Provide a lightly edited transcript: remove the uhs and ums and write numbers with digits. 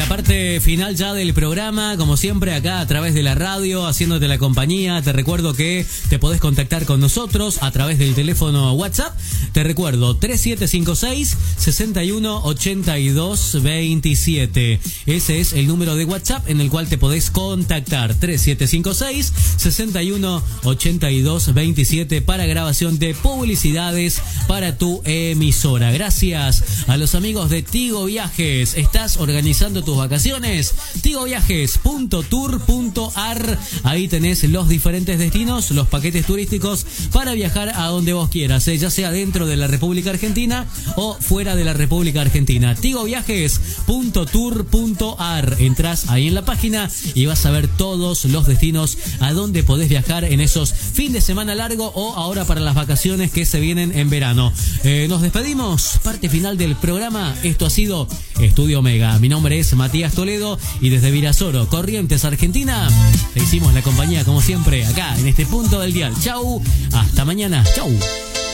la parte final ya del programa, como siempre acá a través de la radio, haciéndote la compañía. Te recuerdo que te podés contactar con nosotros a través del teléfono WhatsApp. Te recuerdo 3756-618227. Ese es el número de WhatsApp en el cual te podés contactar. 3756-618227 para grabación de publicidades para tu emisora. Gracias a los amigos de Tigo Viajes. ¿Estás organizando tus vacaciones? tigoviajes.tour.ar. Ahí tenés los diferentes destinos, los paquetes turísticos para viajar a donde vos quieras, ya sea dentro de la República Argentina o fuera de la República Argentina. tigoviajes.tour.ar. Entrás ahí en la página y vas a ver todos los destinos a donde podés viajar en esos fin de semana largo o ahora para las vacaciones que se vienen en verano. Nos despedimos, parte final del programa. Esto ha sido Estudio Omega. Mi nombre es Matías Toledo y desde Virasoro, Corrientes, Argentina, te hicimos la compañía como siempre acá en este punto del dial. Chau, hasta mañana. Chau.